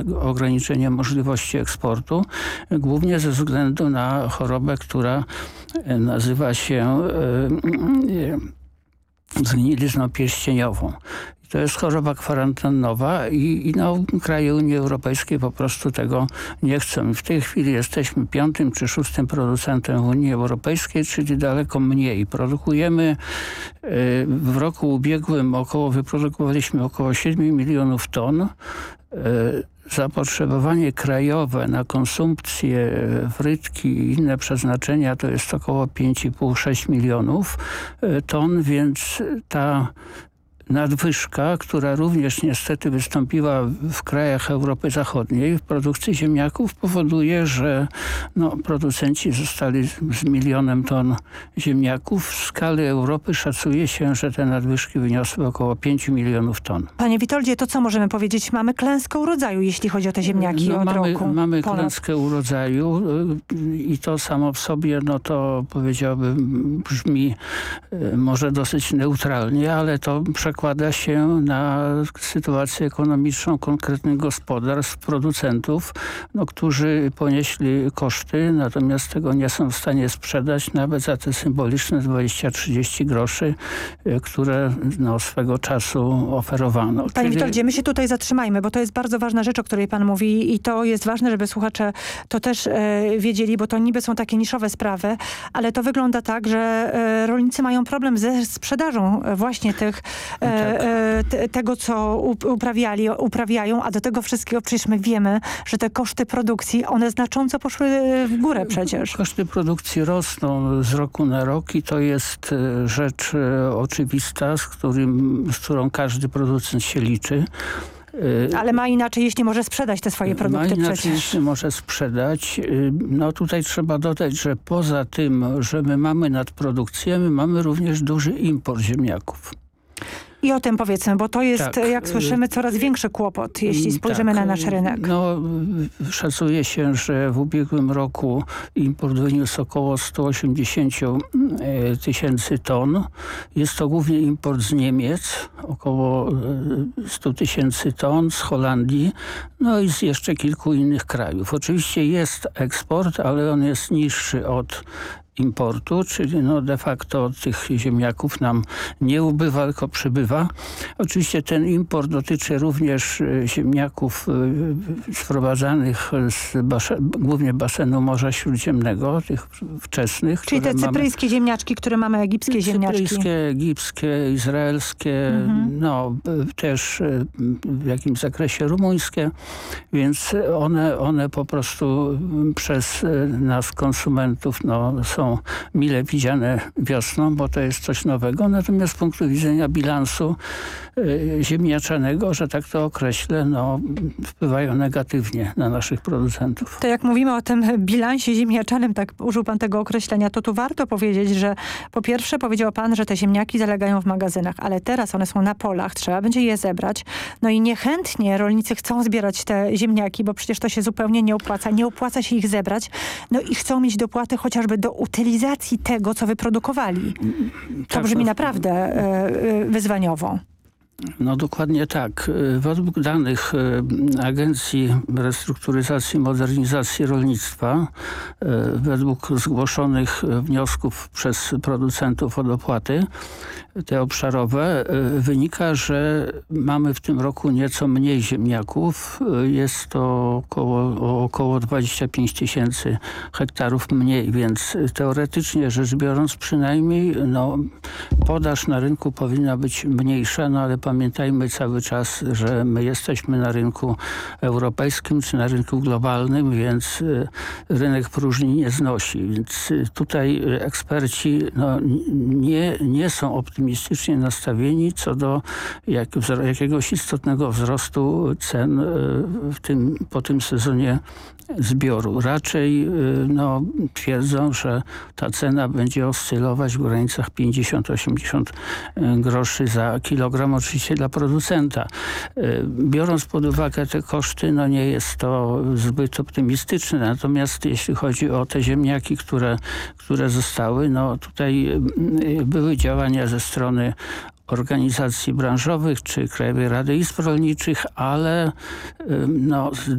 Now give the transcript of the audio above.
ograniczenie możliwości eksportu, głównie ze względu na chorobę, która nazywa się zgnilizną pierścieniową. To jest choroba kwarantannowa i kraje Unii Europejskiej po prostu tego nie chcą. W tej chwili jesteśmy 5. czy 6. producentem w Unii Europejskiej, czyli daleko mniej. Produkujemy w roku ubiegłym wyprodukowaliśmy około 7 milionów ton. Zapotrzebowanie krajowe na konsumpcję frytki i inne przeznaczenia to jest około 5,5-6 milionów ton, więc ta nadwyżka, która również niestety wystąpiła w krajach Europy Zachodniej w produkcji ziemniaków, powoduje, że producenci zostali z 1 milionem ton ziemniaków. W skali Europy szacuje się, że te nadwyżki wyniosły około 5 milionów ton. Panie Witoldzie, to co możemy powiedzieć? Mamy klęskę urodzaju, jeśli chodzi o te ziemniaki od roku. Mamy klęskę urodzaju i to samo w sobie, to powiedziałbym, brzmi może dosyć neutralnie, ale to przekłada się na sytuację ekonomiczną konkretnych gospodarstw, producentów, którzy ponieśli koszty, natomiast tego nie są w stanie sprzedać nawet za te symboliczne 20-30 groszy, które swego czasu oferowano. Panie Witoldzie, my się tutaj zatrzymajmy, bo to jest bardzo ważna rzecz, o której pan mówi i to jest ważne, żeby słuchacze to też wiedzieli, bo to niby są takie niszowe sprawy, ale to wygląda tak, że rolnicy mają problem ze sprzedażą właśnie tego, co uprawiają, a do tego wszystkiego przecież my wiemy, że te koszty produkcji, one znacząco poszły w górę przecież. Koszty produkcji rosną z roku na rok i to jest rzecz oczywista, z którą każdy producent się liczy. Ale ma inaczej, jeśli może sprzedać te swoje produkty przecież. Jeśli może sprzedać. Tutaj trzeba dodać, że poza tym, że my mamy nadprodukcję, my mamy również duży import ziemniaków. I o tym powiedzmy, bo to jest, jak słyszymy, coraz większy kłopot, jeśli spojrzymy na nasz rynek. Szacuje się, że w ubiegłym roku import wyniósł około 180 tysięcy ton. Jest to głównie import z Niemiec, około 100 tysięcy ton, z Holandii, i z jeszcze kilku innych krajów. Oczywiście jest eksport, ale on jest niższy od importu, czyli de facto tych ziemniaków nam nie ubywa, tylko przybywa. Oczywiście ten import dotyczy również ziemniaków sprowadzanych głównie basenu Morza Śródziemnego, tych wczesnych. Czyli te cypryjskie ziemniaczki, które mamy, egipskie ziemniaczki. Cypryjskie, egipskie, izraelskie, też w jakimś zakresie rumuńskie, więc one po prostu przez nas konsumentów są mile widziane wiosną, bo to jest coś nowego. Natomiast z punktu widzenia bilansu ziemniaczanego, że tak to określę, wpływają negatywnie na naszych producentów. To jak mówimy o tym bilansie ziemniaczanym, tak użył pan tego określenia, to tu warto powiedzieć, że po pierwsze powiedział pan, że te ziemniaki zalegają w magazynach, ale teraz one są na polach, trzeba będzie je zebrać. I niechętnie rolnicy chcą zbierać te ziemniaki, bo przecież to się zupełnie nie opłaca się ich zebrać. I chcą mieć dopłaty chociażby do utylizacji tego, co wyprodukowali. To brzmi naprawdę wyzwaniowo. Dokładnie tak. Według danych Agencji Restrukturyzacji i Modernizacji Rolnictwa, według zgłoszonych wniosków przez producentów o dopłaty, te obszarowe, wynika, że mamy w tym roku nieco mniej ziemniaków. Jest to około 25 tysięcy hektarów mniej, więc teoretycznie rzecz biorąc przynajmniej podaż na rynku powinna być mniejsza, ale pamiętajmy cały czas, że my jesteśmy na rynku europejskim czy na rynku globalnym, więc rynek próżni nie znosi. Więc tutaj eksperci nie są optymistycznie nastawieni co do jakiegoś istotnego wzrostu cen po tym sezonie zbioru. Raczej twierdzą, że ta cena będzie oscylować w granicach 50-80 groszy za kilogram, oczywiście dla producenta. Biorąc pod uwagę te koszty, nie jest to zbyt optymistyczne. Natomiast jeśli chodzi o te ziemniaki, które zostały, tutaj były działania ze strony organizacji branżowych czy Krajowej Rady Izb Rolniczych, ale